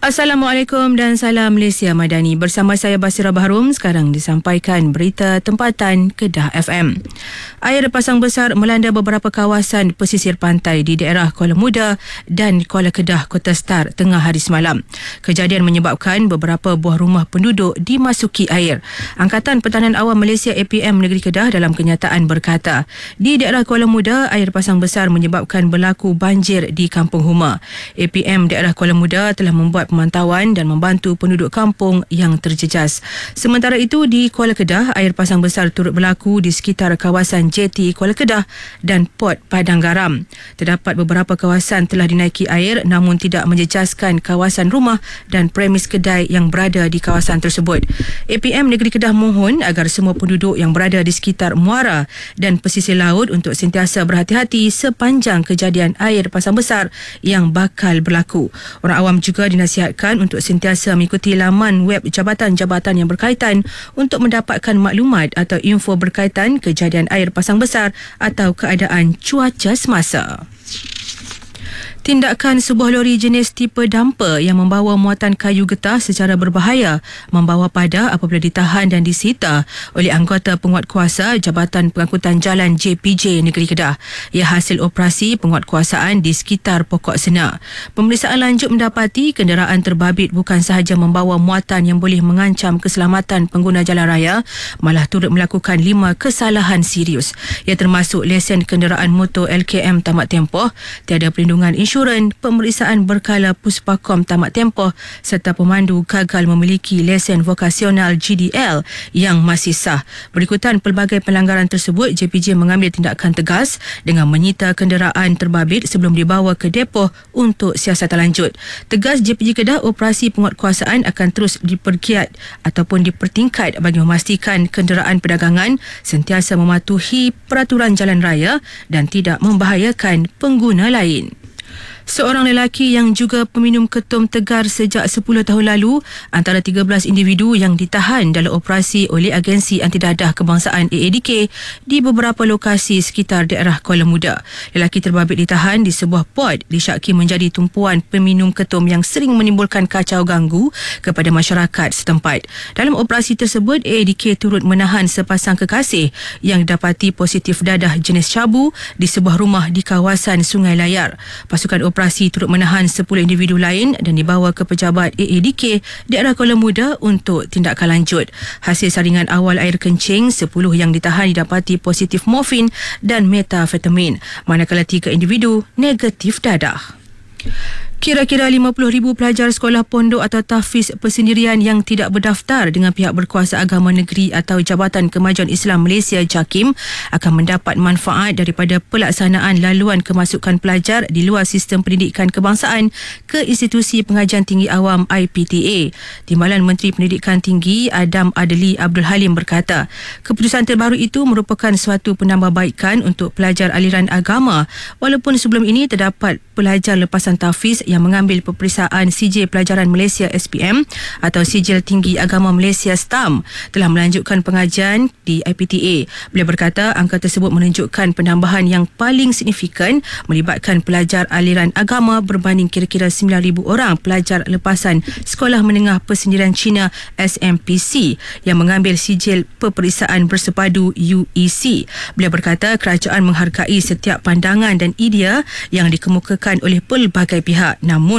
Assalamualaikum dan salam Malaysia Madani. Bersama saya Basira Baharum, sekarang disampaikan berita tempatan Kedah FM. Air pasang besar melanda beberapa kawasan pesisir pantai di daerah Kuala Muda dan Kuala Kedah, Kota Star tengah hari semalam. Kejadian menyebabkan beberapa buah rumah penduduk dimasuki air. Angkatan Pertahanan Awam Malaysia APM Negeri Kedah dalam kenyataan berkata, di daerah Kuala Muda, air pasang besar menyebabkan berlaku banjir di Kampung Huma. APM daerah Kuala Muda telah membuat pemantauan dan membantu penduduk kampung yang terjejas. Sementara itu, di Kuala Kedah, air pasang besar turut berlaku di sekitar kawasan JT Kuala Kedah dan Port Padang Garam. Terdapat beberapa kawasan telah dinaiki air namun tidak menjejaskan kawasan rumah dan premis kedai yang berada di kawasan tersebut. APM Negeri Kedah mohon agar semua penduduk yang berada di sekitar muara dan pesisir laut untuk sentiasa berhati-hati sepanjang kejadian air pasang besar yang bakal berlaku. Orang awam juga dinasihatkan untuk sentiasa mengikuti laman web jabatan-jabatan yang berkaitan untuk mendapatkan maklumat atau info berkaitan kejadian air pasang besar atau keadaan cuaca semasa. Tindakan sebuah lori jenis tipe dumper yang membawa muatan kayu getah secara berbahaya membawa pada apabila ditahan dan disita oleh anggota penguatkuasa Jabatan Pengangkutan Jalan JPJ Negeri Kedah. Ia hasil operasi penguatkuasaan di sekitar Pokok Sena. Pemeriksaan lanjut mendapati kenderaan terbabit bukan sahaja membawa muatan yang boleh mengancam keselamatan pengguna jalan raya, malah turut melakukan 5 kesalahan serius. Ia termasuk lesen kenderaan motor LKM tamat tempoh, tiada perlindungan insurans, pemeriksaan berkala Puspakom tamat tempoh serta pemandu gagal memiliki lesen vokasional GDL yang masih sah. Berikutan pelbagai pelanggaran tersebut, JPJ mengambil tindakan tegas dengan menyita kenderaan terbabit sebelum dibawa ke depoh untuk siasatan lanjut. Tegas JPJ Kedah, operasi penguatkuasaan akan terus dipergiat ataupun dipertingkat bagi memastikan kenderaan perdagangan sentiasa mematuhi peraturan jalan raya dan tidak membahayakan pengguna lain. Seorang lelaki yang juga peminum ketum tegar sejak 10 tahun lalu antara 13 individu yang ditahan dalam operasi oleh Agensi Antidadah Kebangsaan AADK di beberapa lokasi sekitar daerah Kuala Muda. Lelaki terbabit ditahan di sebuah port disyaki menjadi tumpuan peminum ketum yang sering menimbulkan kacau ganggu kepada masyarakat setempat. Dalam operasi tersebut, AADK turut menahan sepasang kekasih yang didapati positif dadah jenis syabu di sebuah rumah di kawasan Sungai Layar. Pasukan operasi turut menahan 10 individu lain dan dibawa ke pejabat AADK daerah Kuala Muda untuk tindakan lanjut. Hasil saringan awal air kencing, 10 yang ditahan didapati positif morfin dan metafetamin, manakala 3 individu negatif dadah. Kira-kira 50,000 pelajar sekolah pondok atau tahfiz persendirian yang tidak berdaftar dengan pihak berkuasa agama negeri atau Jabatan Kemajuan Islam Malaysia JAKIM akan mendapat manfaat daripada pelaksanaan laluan kemasukan pelajar di luar sistem pendidikan kebangsaan ke institusi pengajian tinggi awam IPTA. Timbalan Menteri Pendidikan Tinggi Adam Adli Abdul Halim berkata, keputusan terbaru itu merupakan suatu penambahbaikan untuk pelajar aliran agama walaupun sebelum ini terdapat pelajar lepasan tahfiz yang mengambil peperiksaan Sijil Pelajaran Malaysia SPM atau Sijil Tinggi Agama Malaysia STAM telah melanjutkan pengajian di IPTA. Beliau berkata angka tersebut menunjukkan penambahan yang paling signifikan melibatkan pelajar aliran agama berbanding kira-kira 9,000 orang pelajar lepasan Sekolah Menengah Persendirian Cina SMPC yang mengambil Sijil Peperiksaan Bersepadu UEC. Beliau berkata kerajaan menghargai setiap pandangan dan idea yang dikemukakan oleh pelbagai pihak. Namun